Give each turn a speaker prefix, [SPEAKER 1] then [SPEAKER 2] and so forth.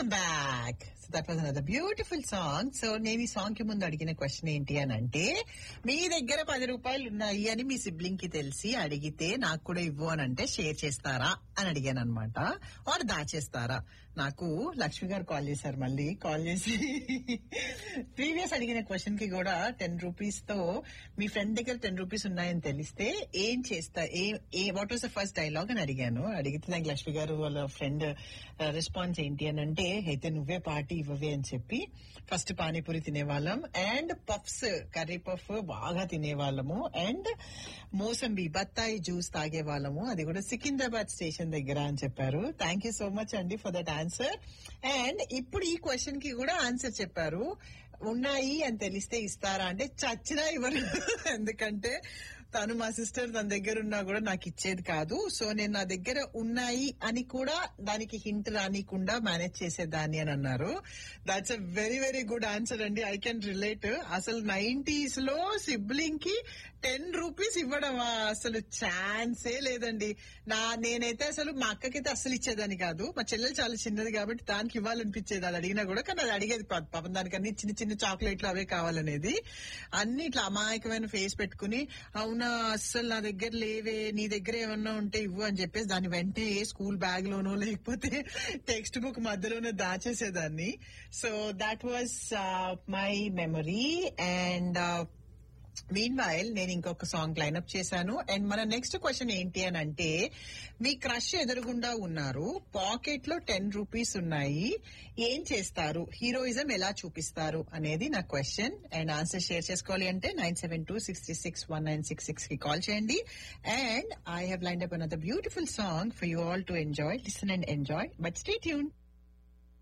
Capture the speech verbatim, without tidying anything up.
[SPEAKER 1] Welcome back. So that was another beautiful song. So నేను ఈ song కి ముందు అడిగిన క్వశ్చన్ ఏంటి అని అంటే, మీ దగ్గర పది రూపాయలు ఉన్నాయి అని మీ సిబ్లింగ్ కి తెలిసి అడిగితే నాకు కూడా ఇవ్వు అని అంటే షేర్ చేస్తారా అని అడిగాను అనమాట, ఆర్ దాచేస్తారా? నాకు లక్ష్మి గారు కాల్ చేశారు, మళ్ళీ కాల్ చేసి ప్రీవియస్ అడిగిన క్వశ్చన్ కి కూడా టెన్ రూపీస్ తో మీ ఫ్రెండ్ దగ్గర టెన్ రూపీస్ ఉన్నాయని తెలిస్తే ఏం చేస్తా, ఏ what was the first dialogue అని అడిగాను. అడిగితే నాకు లక్ష్మి గారు వాళ్ళ ఫ్రెండ్ రెస్పాన్స్ ఏంటి అని అంటే, అయితే నువ్వే పార్టీ ఇవ్వవే అని చెప్పి ఫస్ట్ పానీపూరి తినేవాళ్ళం అండ్ పఫ్స్, కర్రీ పఫ్ బాగా తినేవాళ్ళము అండ్ మోసంబి బత్తాయి జ్యూస్ తాగే వాళ్ళము, అది కూడా సికింద్రాబాద్ స్టేషన్ దగ్గర అని చెప్పారు. థ్యాంక్ యూ సో మచ్ అండి ఫర్ దట్ ఆన్సర్. అండ్ ఇప్పుడు ఈ క్వశ్చన్ కి కూడా ఆన్సర్ చెప్పారు. ఉన్నాయి అని తెలిస్తే ఇస్తారా అంటే చచ్చినా ఇవ్వరు, ఎందుకంటే తను మా సిస్టర్ తన దగ్గర ఉన్నా కూడా నాకు ఇచ్చేది కాదు. సో నేను నా దగ్గర ఉన్నాయి అని కూడా దానికి హింట్ రానికుండా మేనేజ్ చేసేదాన్ని అని అన్నారు. That's a very very good answer అండి. I can relate. అసలు నైన్టీస్ లో సిబ్లింగ్ కి టెన్ రూపీస్ ఇవ్వడమా, అసలు ఛాన్సే లేదండి. నా నేనైతే అసలు మా అక్కకైతే అస్సలు ఇచ్చేదాన్ని కాదు. మా చెల్లెలు చాలా చిన్నది కాబట్టి దానికి ఇవ్వాలనిపించేది, అది అడిగినా కూడా. కానీ అది అడిగేది పాపం, దానికన్నీ చిన్న చిన్న చాక్లెట్లు అవే కావాలనేది. అన్ని ఇట్లా అమాయకమైన ఫేస్ పెట్టుకుని, అవునా అస్సలు నా దగ్గర లేవే, నీ దగ్గర ఏమన్నా ఉంటే ఇవ్వు అని చెప్పేసి దాన్ని వెంటనే స్కూల్ బ్యాగ్ లోనో లేకపోతే text book మధ్యలోనో దాచేసేదాన్ని. So that was my memory. And mean while నేను ఇంకొక సాంగ్ లైన్అప్ చేశాను. అండ్ మన నెక్స్ట్ క్వశ్చన్ ఏంటి అని అంటే, మీ క్రష్ ఎదురుగుండా ఉన్నారు, పాకెట్ లో టెన్ రూపీస్ ఉన్నాయి, ఏం చేస్తారు? హీరోయిజం ఎలా చూపిస్తారు అనేది నా క్వశ్చన్. అండ్ ఆన్సర్ షేర్ చేసుకోవాలి అంటే nine seven two six three six one nine six six కి కాల్ చేయండి. And I have lined up another beautiful song for you all to enjoy. Listen and enjoy, but stay tune.